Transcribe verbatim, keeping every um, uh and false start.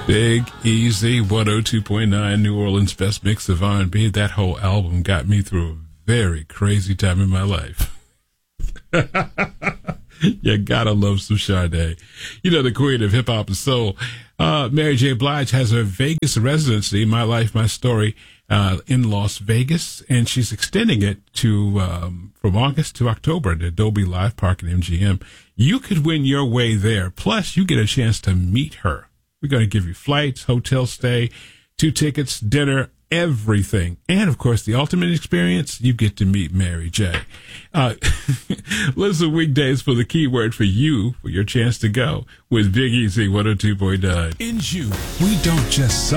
Big Easy, one oh two point nine, New Orleans' best mix of R and B. That whole album got me through a very crazy time in my life. You gotta love some Sade. You know, the queen of hip hop and soul. Uh, Mary J. Blige has her Vegas residency, My Life, My Story, uh, in Las Vegas, and she's extending it to um, from August to October at Adobe Live Park at M G M. You could win your way there. Plus, you get a chance to meet her. We're going to give you flights, hotel stay, two tickets, dinner, everything. And, of course, the ultimate experience, you get to meet Mary J. Uh, listen weekdays for the keyword for you, for your chance to go with Big Easy one oh two point nine. In June, we don't just